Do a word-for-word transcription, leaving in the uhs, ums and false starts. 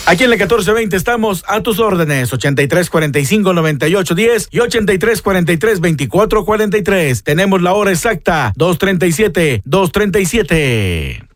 Aquí en la catorce veinte estamos a tus órdenes, ochenta y tres cuarenta y cinco noventa y ocho diez y ochenta y tres cuarenta y tres veinticuatro cuarenta y tres. Tenemos la hora exacta, dos treinta y siete, dos treinta y siete.